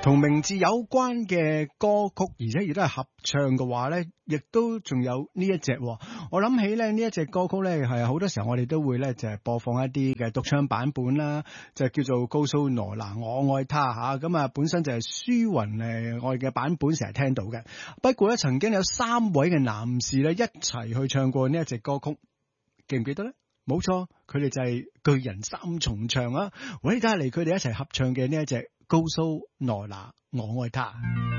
同名字有關嘅歌曲，而且亦都係合唱嘅話咧，亦都仲有呢一隻。我諗起咧呢一隻歌曲咧，係好多時候我哋都會咧就係播放一啲嘅獨唱版本啦，就叫做告訴羅娜我愛他吓。咁啊本身就係舒雲我哋嘅版本成日聽到嘅。不過咧曾經有3位嘅男士咧一齊去唱過呢一隻歌曲，記唔記得咧？冇錯，佢哋就係巨人三重唱啊！我哋睇下嚟佢哋一齊合唱嘅呢一隻告訴羅娜我愛他。